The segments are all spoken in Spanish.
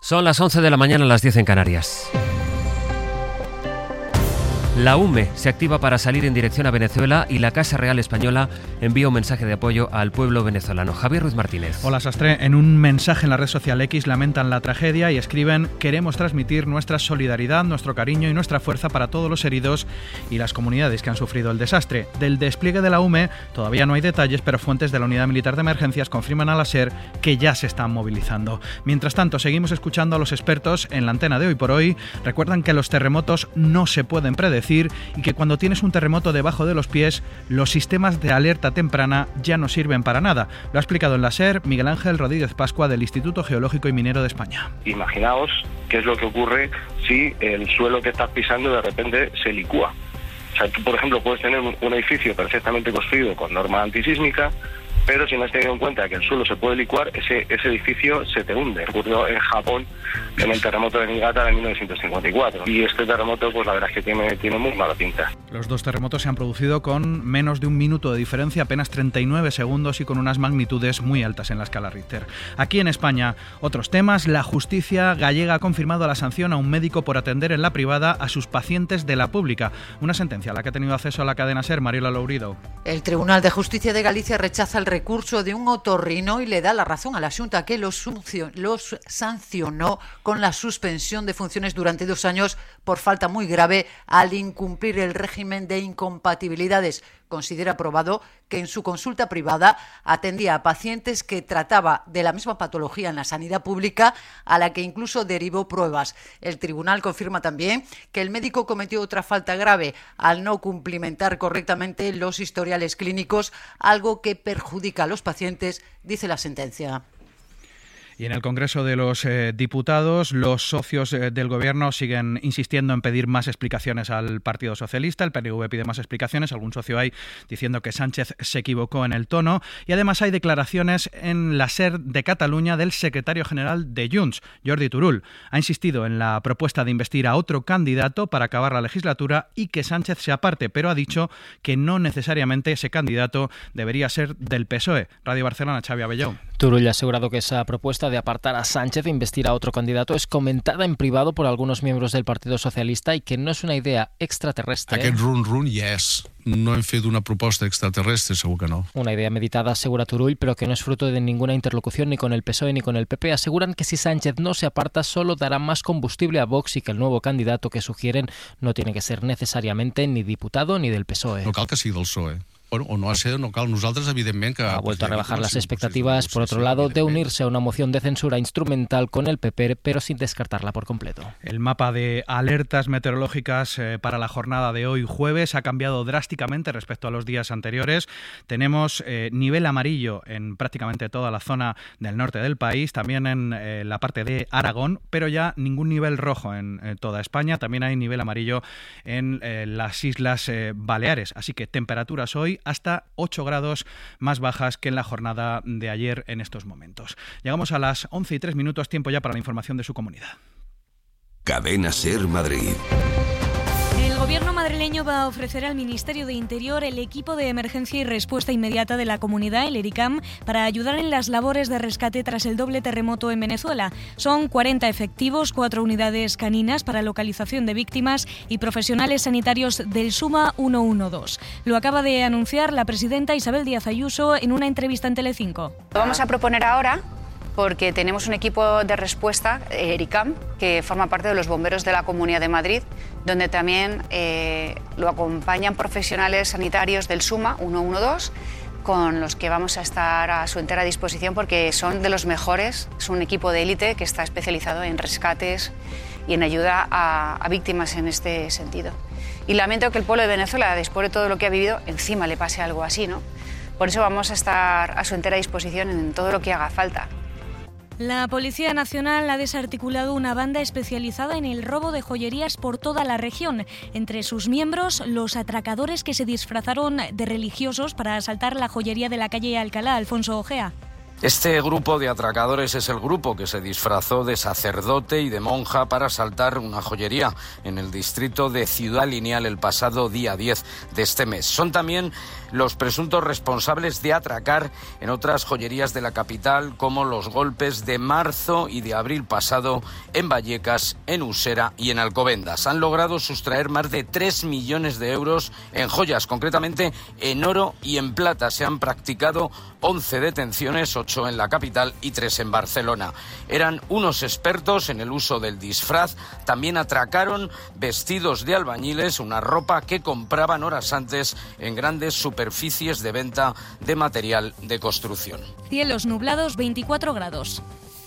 Son las 11 de la mañana, las 10 en Canarias. La UME se activa para salir en dirección a Venezuela y la Casa Real Española envía un mensaje de apoyo al pueblo venezolano. Javier Ruiz Martínez. Hola, Sastre. En un mensaje en la red social X lamentan la tragedia y escriben: queremos transmitir nuestra solidaridad, nuestro cariño y nuestra fuerza para todos los heridos y las comunidades que han sufrido el desastre. Del despliegue de la UME todavía no hay detalles, pero fuentes de la Unidad Militar de Emergencias confirman a la SER que ya se están movilizando. Mientras tanto, seguimos escuchando a los expertos en la antena de Hoy por Hoy. Recuerdan que los terremotos no se pueden predecir y que cuando tienes un terremoto debajo de los pies, los sistemas de alerta temprana ya no sirven para nada. Lo ha explicado en la SER Miguel Ángel Rodríguez Pascua del Instituto Geológico y Minero de España. Imaginaos qué es lo que ocurre si el suelo que estás pisando de repente se licúa. O sea, tú, por ejemplo, puedes tener un edificio perfectamente construido con norma antisísmica, pero si no has tenido en cuenta que el suelo se puede licuar, ese edificio se te hunde. Ocurrió en Japón en el terremoto de Niigata de 1954. Y este terremoto, pues la verdad es que tiene muy mala pinta. Los dos terremotos se han producido con menos de un minuto de diferencia, apenas 39 segundos y con unas magnitudes muy altas en la escala Richter. Aquí en España, otros temas. La justicia gallega ha confirmado la sanción a un médico por atender en la privada a sus pacientes de la pública. Una sentencia a la que ha tenido acceso a la cadena SER, Mariola Lourido. El Tribunal de Justicia de Galicia rechaza el recurso de un otorrino y le da la razón a la Xunta, que los sancionó con la suspensión de funciones durante 2 años por falta muy grave al incumplir el régimen de incompatibilidades. Considera probado que en su consulta privada atendía a pacientes que trataba de la misma patología en la sanidad pública, a la que incluso derivó pruebas. El tribunal confirma también que el médico cometió otra falta grave al no cumplimentar correctamente los historiales clínicos, algo que perjudica a los pacientes, dice la sentencia. Y en el Congreso de los Diputados, los socios del Gobierno siguen insistiendo en pedir más explicaciones al Partido Socialista. El PNV pide más explicaciones. Algún socio hay diciendo que Sánchez se equivocó en el tono. Y además hay declaraciones en la SER de Cataluña del secretario general de Junts, Jordi Turull. Ha insistido en la propuesta de investir a otro candidato para acabar la legislatura y que Sánchez se aparte, pero ha dicho que no necesariamente ese candidato debería ser del PSOE. Radio Barcelona, Xavi Abelló. Turull ha asegurado que esa propuesta de apartar a Sánchez e investir a otro candidato es comentada en privado por algunos miembros del Partido Socialista y que no es una idea extraterrestre. Aquest run ja és. No hem fet una proposta extraterrestre, segur que no. Una idea meditada, asegura Turull, pero que no es fruto de ninguna interlocución ni con el PSOE ni con el PP. Aseguran que si Sánchez no se aparta, solo dará más combustible a Vox y que el nuevo candidato que sugieren no tiene que ser necesariamente ni diputado ni del PSOE. No cal que sigui del PSOE. Bueno, o no ha sido, no cal. Nosaltres, evidentment, que... Ha vuelto a rebajar las expectativas, por otro lado, de unirse a una moción de censura instrumental con el PP, pero sin descartarla por completo. El mapa de alertas meteorológicas para la jornada de hoy jueves ha cambiado drásticamente respecto a los días anteriores. Tenemos nivel amarillo en prácticamente toda la zona del norte del país, también en la parte de Aragón, pero ya ningún nivel rojo en toda España. También hay nivel amarillo en las Islas Baleares. Así que temperaturas hoy hasta 8 grados más bajas que en la jornada de ayer en estos momentos. Llegamos a las 11:03, tiempo ya para la información de su comunidad. Cadena SER Madrid. El gobierno madrileño va a ofrecer al Ministerio de Interior el equipo de emergencia y respuesta inmediata de la comunidad, el ERICAM, para ayudar en las labores de rescate tras el doble terremoto en Venezuela. Son 40 efectivos, 4 unidades caninas para localización de víctimas y profesionales sanitarios del SUMA 112. Lo acaba de anunciar la presidenta Isabel Díaz Ayuso en una entrevista en Telecinco. Lo vamos a proponer ahora porque tenemos un equipo de respuesta, ERICAM, que forma parte de los bomberos de la Comunidad de Madrid, donde también lo acompañan profesionales sanitarios del SUMA 112, con los que vamos a estar a su entera disposición porque son de los mejores. Es un equipo de élite que está especializado en rescates y en ayuda a víctimas en este sentido. Y lamento que el pueblo de Venezuela, después de todo lo que ha vivido, encima le pase algo así, ¿no? Por eso vamos a estar a su entera disposición en todo lo que haga falta. La Policía Nacional ha desarticulado una banda especializada en el robo de joyerías por toda la región. Entre sus miembros, los atracadores que se disfrazaron de religiosos para asaltar la joyería de la calle Alcalá, Alfonso Ojea. Este grupo de atracadores es el grupo que se disfrazó de sacerdote y de monja para asaltar una joyería en el distrito de Ciudad Lineal el pasado día 10 de este mes. Son también los presuntos responsables de atracar en otras joyerías de la capital, como los golpes de marzo y de abril pasado en Vallecas, en Usera y en Alcobendas. Han logrado sustraer más de 3 millones de euros en joyas, concretamente en oro y en plata. Se han practicado 11 detenciones, 8 en la capital y 3 en Barcelona. Eran unos expertos en el uso del disfraz. También atracaron vestidos de albañiles, una ropa que compraban horas antes en grandes superficies de venta de material de construcción. Cielos nublados, 24 grados.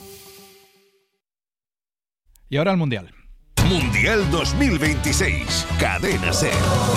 Y ahora el Mundial. Mundial 2026. Cadena SER.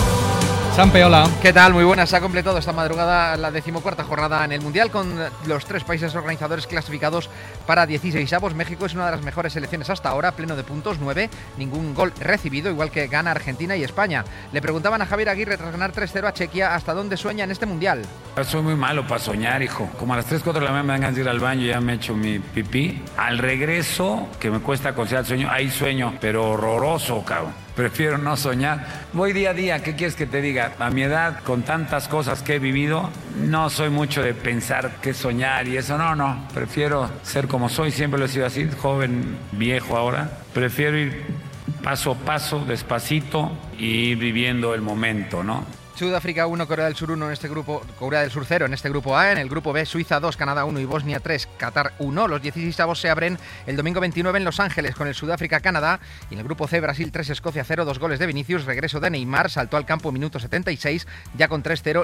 Sampe, hola. ¿Qué tal? Muy buenas. Se ha completado esta madrugada la 14ª jornada en el Mundial con los 3 países organizadores clasificados para 16avos. México es una de las mejores selecciones hasta ahora, pleno de puntos, 9, ningún gol recibido, igual que gana Argentina y España. Le preguntaban a Javier Aguirre tras ganar 3-0 a Chequia hasta dónde sueña en este Mundial. Soy muy malo para soñar, hijo. Como a las 3, 4 de la mañana me dan ganas de ir al baño y ya me echo mi pipí. Al regreso, que me cuesta conciliar el sueño, ahí sueño, pero horroroso, cabrón. Prefiero no soñar. Voy día a día, ¿qué quieres que te diga? A mi edad, con tantas cosas que he vivido, no soy mucho de pensar que soñar y eso, no. Prefiero ser como soy, siempre lo he sido así, joven, viejo ahora. Prefiero ir paso a paso, despacito y ir viviendo el momento, ¿no? Sudáfrica 1, Corea del Sur 1 en este grupo, Corea del Sur 0 en este grupo A. En el grupo B, Suiza 2, Canadá 1 y Bosnia 3, Qatar 1. Los 16avos se abren el domingo 29 en Los Ángeles con el Sudáfrica-Canadá. Y en el grupo C, Brasil 3, Escocia 0, 2 goles de Vinicius, regreso de Neymar, saltó al campo minuto 76, ya con 3-0,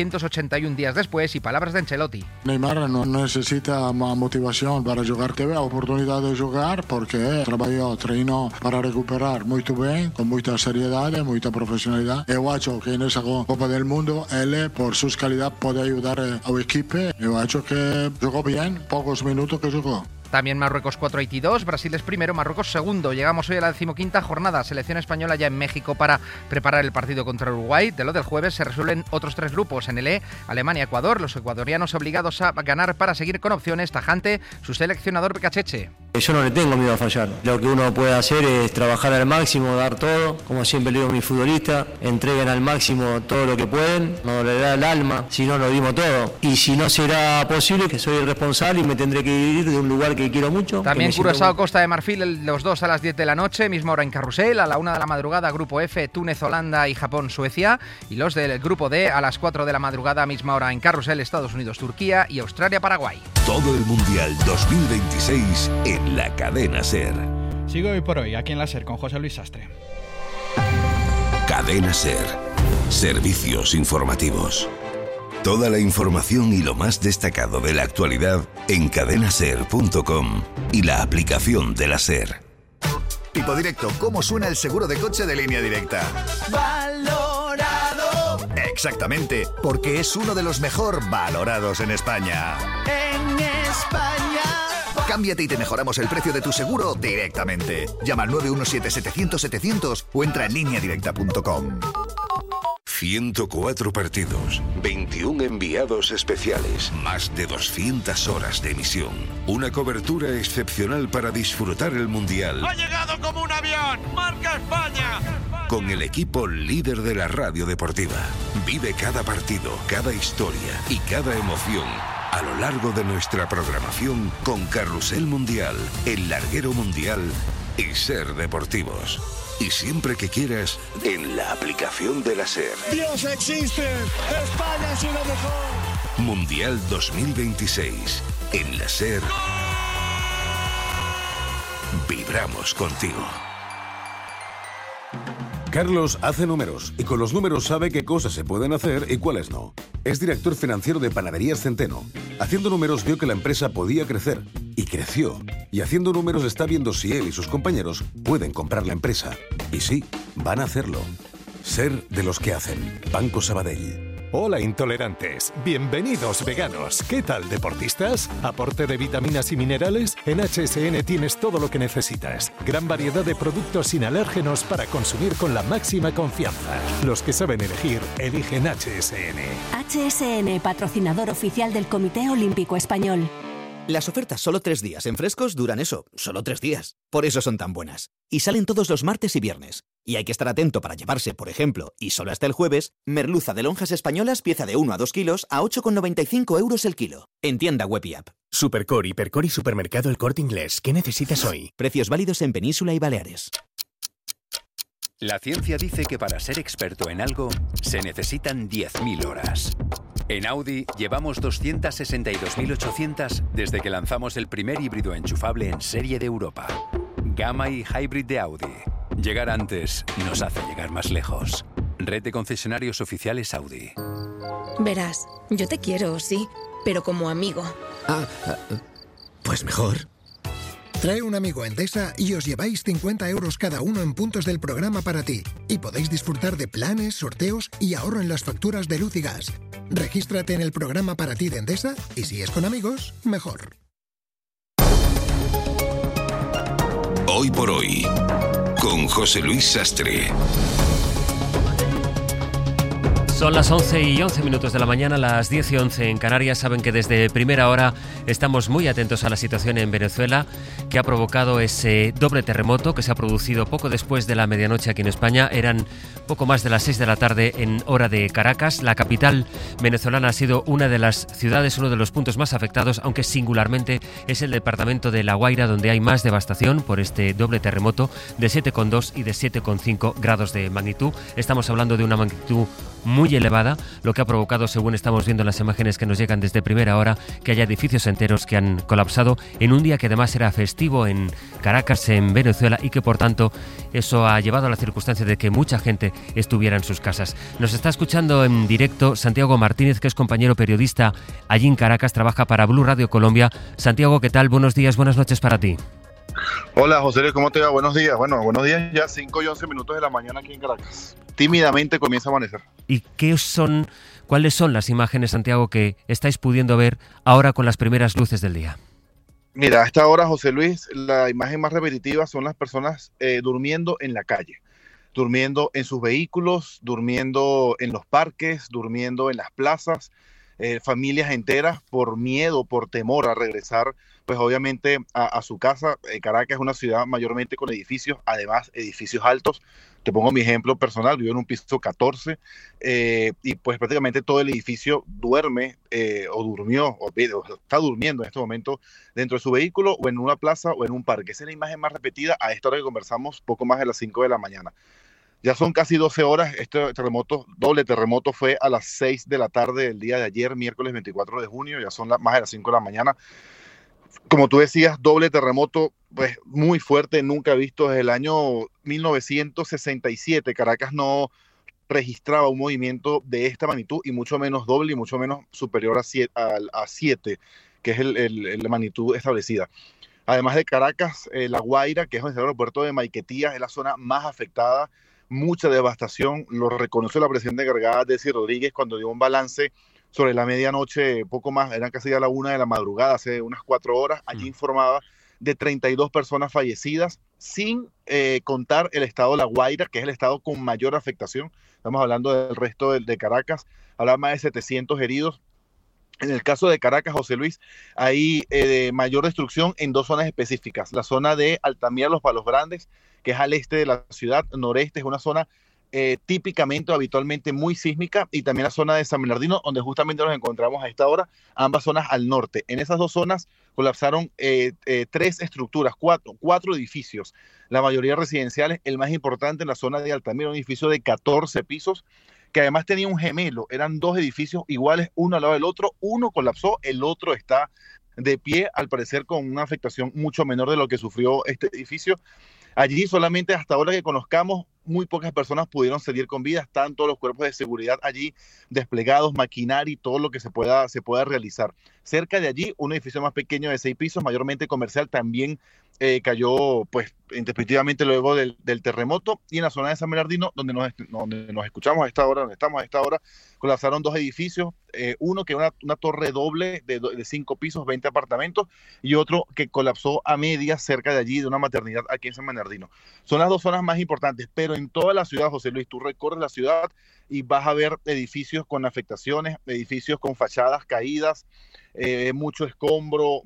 981 días después. Y palabras de Ancelotti. Neymar no necesita más motivación para jugar. Tuve oportunidad de jugar porque trabajó, treinó para recuperar muy bien, con mucha seriedad, mucha profesionalidad. He hecho que en esa Copa del Mundo, él por sus calidades puede ayudar al equipo. He hecho que jugó bien, pocos minutos que jugó. También Marruecos 4, Haití 2, Brasil es primero, Marruecos segundo. Llegamos hoy a la 15ª jornada. Selección española ya en México para preparar el partido contra Uruguay. De lo del jueves se resuelven otros 3 grupos. En el E, Alemania, Ecuador. Los ecuatorianos obligados a ganar para seguir con opciones. Tajante, su seleccionador Becacheche. Yo no le tengo miedo a fallar. Lo que uno puede hacer es trabajar al máximo, dar todo. Como siempre le digo a mis futbolistas, entreguen al máximo todo lo que pueden. No le da el alma, si no lo dimos todo. Y si no será posible, que soy el responsable y me tendré que ir de un lugar que quiero mucho. También Curazao, Costa de Marfil, los 2 a las 10 de la noche, misma hora en Carrusel. A la 1 de la madrugada, grupo F, Túnez, Holanda y Japón, Suecia. Y los del grupo D a las 4 de la madrugada, misma hora en Carrusel, Estados Unidos, Turquía y Australia, Paraguay. Todo el Mundial 2026 en la cadena SER. Sigo hoy por hoy, aquí en la SER, con José Luis Sastre. Cadena SER. Servicios informativos. Toda la información y lo más destacado de la actualidad en cadenaser.com y la aplicación de la SER. Tipo Directo, ¿cómo suena el seguro de coche de Línea Directa? ¡Valorado! Exactamente, porque es uno de los mejor valorados en España. ¡En España! Cámbiate y te mejoramos el precio de tu seguro directamente. Llama al 917-700-700 o entra en lineadirecta.com. 104 partidos, 21 enviados especiales, más de 200 horas de emisión. Una cobertura excepcional para disfrutar el Mundial. ¡Ha llegado como un avión! ¡Marca España! Con el equipo líder de la radio deportiva. Vive cada partido, cada historia y cada emoción a lo largo de nuestra programación con Carrusel Mundial, El Larguero Mundial y SER Deportivos. Y siempre que quieras, en la aplicación de la SER. ¡Dios existe! ¡España es una mejor! Mundial 2026. En la SER. Vibramos contigo. Carlos hace números y con los números sabe qué cosas se pueden hacer y cuáles no. Es director financiero de Panaderías Centeno. Haciendo números vio que la empresa podía crecer y creció. Y haciendo números está viendo si él y sus compañeros pueden comprar la empresa. Y sí, van a hacerlo. Ser de los que hacen. Banco Sabadell. Hola intolerantes, bienvenidos veganos. ¿Qué tal deportistas? ¿Aporte de vitaminas y minerales? En HSN tienes todo lo que necesitas. Gran variedad de productos sin alérgenos para consumir con la máxima confianza. Los que saben elegir, eligen HSN. HSN, patrocinador oficial del Comité Olímpico Español. Las ofertas solo 3 días en Frescos duran eso, solo 3 días. Por eso son tan buenas. Y salen todos los martes y viernes. Y hay que estar atento para llevarse, por ejemplo, y solo hasta el jueves, merluza de lonjas españolas pieza de 1 a 2 kilos a 8,95 € el kilo. En tienda web y app. Supercor, Hipercor y Supermercado El Corte Inglés. ¿Qué necesitas hoy? Precios válidos en Península y Baleares. La ciencia dice que para ser experto en algo se necesitan 10.000 horas. En Audi llevamos 262.800 desde que lanzamos el primer híbrido enchufable en serie de Europa. Gamma y Hybrid de Audi. Llegar antes nos hace llegar más lejos. Red de concesionarios oficiales Audi. Verás, yo te quiero, sí, pero como amigo. Pues mejor. Trae un amigo a Endesa y os lleváis 50 € cada uno en puntos del programa para ti. Y podéis disfrutar de planes, sorteos y ahorro en las facturas de luz y gas. Regístrate en el programa para ti de Endesa y si es con amigos, mejor. Hoy por hoy, con José Luis Sastre. Son las 11:11 de la mañana, las 10:11 en Canarias. Saben que desde primera hora estamos muy atentos a la situación en Venezuela, que ha provocado ese doble terremoto que se ha producido poco después de la medianoche aquí en España. Eran poco más de las 6 de la tarde en hora de Caracas. La capital venezolana ha sido una de las ciudades, uno de los puntos más afectados, aunque singularmente es el departamento de La Guaira, donde hay más devastación por este doble terremoto de 7,2 y de 7,5 grados de magnitud. Estamos hablando de una magnitud muy elevada, lo que ha provocado, según estamos viendo en las imágenes que nos llegan desde primera hora, que haya edificios enteros que han colapsado en un día que además era festivo en Caracas, en Venezuela, y que por tanto eso ha llevado a la circunstancia de que mucha gente estuviera en sus casas. Nos está escuchando en directo Santiago Martínez, que es compañero periodista allí en Caracas, trabaja para Blue Radio Colombia. Santiago, ¿qué tal? Buenos días, buenas noches para ti. Hola José Luis, ¿cómo te va? Buenos días. Bueno, buenos días, ya 5:11 de la mañana aquí en Caracas. Tímidamente comienza a amanecer. ¿Y cuáles son las imágenes, Santiago, que estáis pudiendo ver ahora con las primeras luces del día? Mira, a esta hora, José Luis, la imagen más repetitiva son las personas durmiendo en la calle, durmiendo en sus vehículos, durmiendo en los parques, durmiendo en las plazas, familias enteras por miedo, por temor a regresar, pues obviamente a su casa. Caracas es una ciudad mayormente con edificios, además edificios altos. Te pongo mi ejemplo personal, vivo en un piso 14 y pues prácticamente todo el edificio duerme o durmió o está durmiendo en este momento dentro de su vehículo o en una plaza o en un parque. Esa es la imagen más repetida a esta hora que conversamos, poco más de las 5 de la mañana. Ya son casi 12 horas, este doble terremoto fue a las 6 de la tarde del día de ayer, miércoles 24 de junio, ya son más de las 5 de la mañana. Como tú decías, doble terremoto, pues muy fuerte, nunca visto desde el año 1967. Caracas no registraba un movimiento de esta magnitud y mucho menos doble y mucho menos superior a 7, que es la magnitud establecida. Además de Caracas, La Guaira, que es el aeropuerto de Maiquetía, es la zona más afectada, mucha devastación. Lo reconoció la presidenta encargada, Desi Rodríguez, cuando dio un balance sobre la medianoche, poco más, eran casi a la 1 de la madrugada, hace unas 4 horas. Allí informaba de 32 personas fallecidas, sin contar el estado de La Guaira, que es el estado con mayor afectación. Estamos hablando del resto de Caracas, hablaba más de 700 heridos. En el caso de Caracas, José Luis, hay mayor destrucción en 2 zonas específicas. La zona de Altamira, Los Palos Grandes, que es al este de la ciudad, noreste, es una zona típicamente o habitualmente muy sísmica, y también la zona de San Bernardino, donde justamente nos encontramos a esta hora, ambas zonas al norte. En esas 2 zonas colapsaron 3 estructuras, 4 edificios, la mayoría residenciales. El más importante en la zona de Altamira, un edificio de 14 pisos, que además tenía un gemelo, eran 2 edificios iguales, uno al lado del otro, uno colapsó, el otro está de pie, al parecer con una afectación mucho menor de lo que sufrió este edificio. Allí solamente hasta ahora que conozcamos, muy pocas personas pudieron salir con vida. Están todos los cuerpos de seguridad allí desplegados, maquinaria y todo lo que se pueda realizar. Cerca de allí, un edificio más pequeño de 6 pisos, mayormente comercial, también cayó pues indefinitivamente luego del terremoto. Y en la zona de San Bernardino, donde nos escuchamos a esta hora, donde estamos a esta hora, colapsaron 2 edificios, uno que era una torre doble de 5 pisos, 20 apartamentos, y otro que colapsó a medias cerca de allí, de una maternidad aquí en San Bernardino. Son las 2 zonas más importantes, pero en toda la ciudad, José Luis, tú recorres la ciudad y vas a ver edificios con afectaciones, edificios con fachadas caídas, mucho escombro,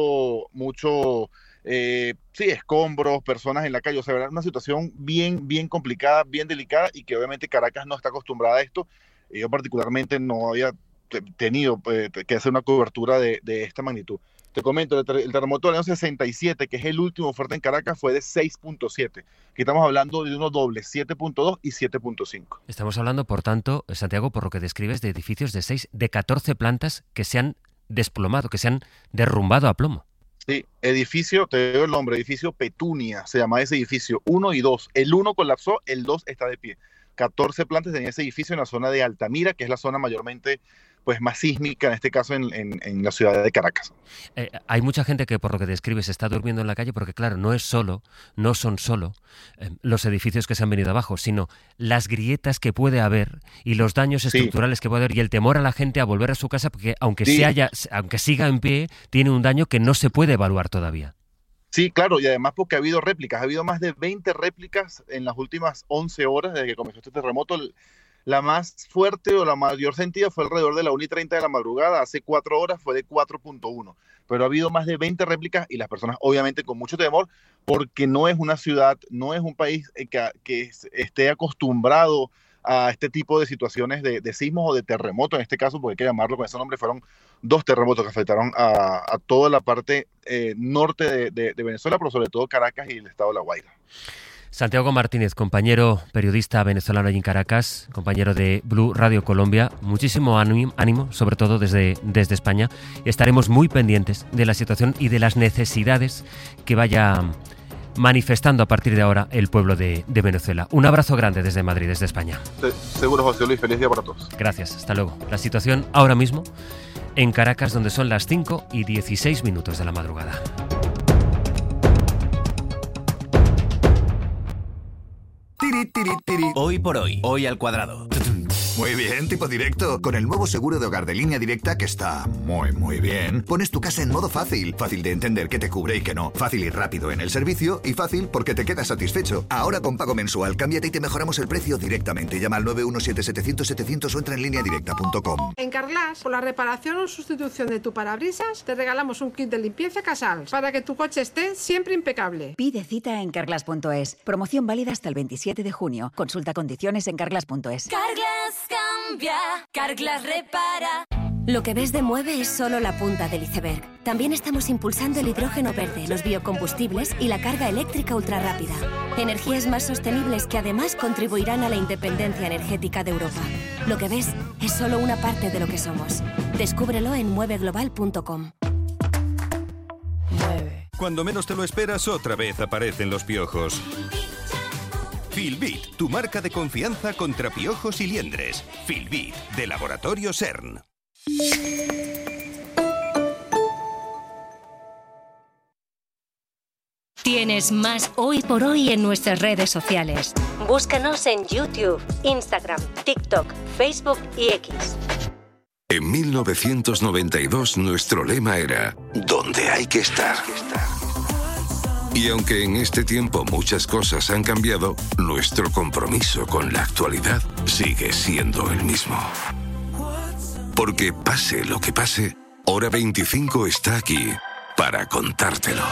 escombros, personas en la calle. O sea, era una situación bien complicada, bien delicada, y que obviamente Caracas no está acostumbrada a esto. Yo particularmente no había tenido que hacer una cobertura de esta magnitud. Te comento, el terremoto del año 67, que es el último fuerte en Caracas, fue de 6.7. Aquí estamos hablando de uno doble, 7.2 y 7.5. Estamos hablando, por tanto, Santiago, por lo que describes, de edificios de 14 plantas que se han desplomado, que se han derrumbado a plomo. Sí, edificio, te digo el nombre, edificio Petunia, se llama ese edificio, 1 y 2. El 1 colapsó, el 2 está de pie. 14 plantas tenía ese edificio en la zona de Altamira, que es la zona mayormente más sísmica, en este caso en la ciudad de Caracas. Hay mucha gente que, por lo que describes, está durmiendo en la calle porque, claro, no son solo los edificios que se han venido abajo, sino las grietas que puede haber y los daños estructurales que puede haber, y el temor a la gente a volver a su casa porque, aunque siga en pie, tiene un daño que no se puede evaluar todavía. Sí, claro, y además porque ha habido réplicas, ha habido más de 20 réplicas en las últimas 11 horas desde que comenzó este terremoto. La más fuerte o la mayor sentida fue alrededor de la 1:30 de la madrugada, hace 4 horas fue de 4.1, pero ha habido más de 20 réplicas y las personas obviamente con mucho temor, porque no es una ciudad, no es un país que esté acostumbrado a este tipo de situaciones de sismos o de terremotos, en este caso, porque hay que llamarlo con ese nombre. Fueron 2 terremotos que afectaron a toda la parte norte de Venezuela, pero sobre todo Caracas y el estado de La Guaira. Santiago Martínez, compañero periodista venezolano allí en Caracas, compañero de Blue Radio Colombia, muchísimo ánimo, sobre todo desde España. Estaremos muy pendientes de la situación y de las necesidades que vaya manifestando a partir de ahora el pueblo de Venezuela. Un abrazo grande desde Madrid, desde España. Seguro, José Luis, feliz día para todos. Gracias, hasta luego. La situación ahora mismo en Caracas, donde son las 5:16 de la madrugada. Hoy por hoy, hoy al cuadrado. Muy bien, tipo directo. Con el nuevo seguro de hogar de Línea Directa, que está muy bien, pones tu casa en modo fácil. Fácil de entender qué te cubre y qué no. Fácil y rápido en el servicio, y fácil porque te quedas satisfecho. Ahora con pago mensual, cámbiate y te mejoramos el precio directamente. Llama al 917-700-700 o entra en lineadirecta.com. En Carglass, por la reparación o sustitución de tu parabrisas, te regalamos un kit de limpieza Casals para que tu coche esté siempre impecable. Pide cita en carglass.es. Promoción válida hasta el 27 de junio. Consulta condiciones en carglass.es. Carglass cambia, Carglass repara. Lo que ves de Mueve es solo la punta del iceberg. También estamos impulsando el hidrógeno verde, los biocombustibles y la carga eléctrica ultrarrápida. Energías más sostenibles que además contribuirán a la independencia energética de Europa. Lo que ves es solo una parte de lo que somos. Descúbrelo en mueveglobal.com. Cuando menos te lo esperas, otra vez aparecen los piojos. Filbit, tu marca de confianza contra piojos y liendres. Filbit, de Laboratorio CERN. Tienes más Hoy por Hoy en nuestras redes sociales. Búscanos en YouTube, Instagram, TikTok, Facebook y X. En 1992 nuestro lema era «Donde hay que estar». Y aunque en este tiempo muchas cosas han cambiado, nuestro compromiso con la actualidad sigue siendo el mismo. Porque pase lo que pase, Hora 25 está aquí para contártelo.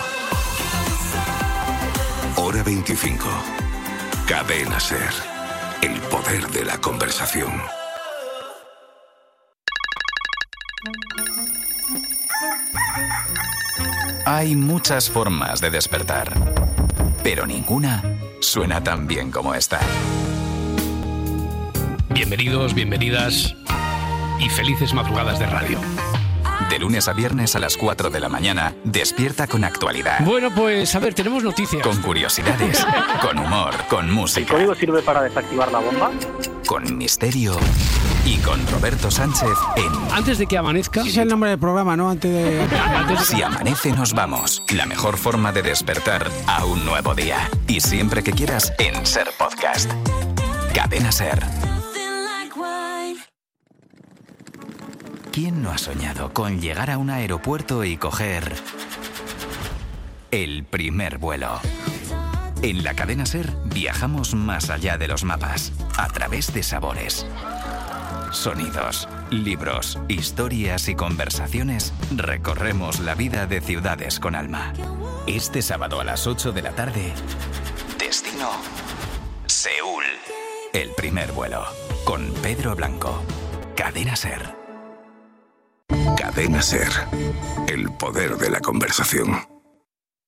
Hora 25. Cadena SER. El poder de la conversación. Hay muchas formas de despertar, pero ninguna suena tan bien como esta. Bienvenidos, bienvenidas y felices madrugadas de radio. De lunes a viernes a las 4 de la mañana, despierta con actualidad. Bueno, pues a ver, tenemos noticias. Con curiosidades, con humor, con música. ¿El código sirve para desactivar la bomba? Con misterio y con Roberto Sánchez en... Antes de que amanezca... Ese es el nombre del programa, ¿no? Antes de... Si amanece nos vamos. La mejor forma de despertar a un nuevo día. Y siempre que quieras en SER Podcast. Cadena SER. ¿Quién no ha soñado con llegar a un aeropuerto y coger el primer vuelo? En la cadena SER viajamos más allá de los mapas, a través de sabores, sonidos, libros, historias y conversaciones, recorremos la vida de ciudades con alma. Este sábado a las 8 de la tarde, destino Seúl. El primer vuelo, con Pedro Blanco. Cadena SER. Cadena SER. El poder de la conversación.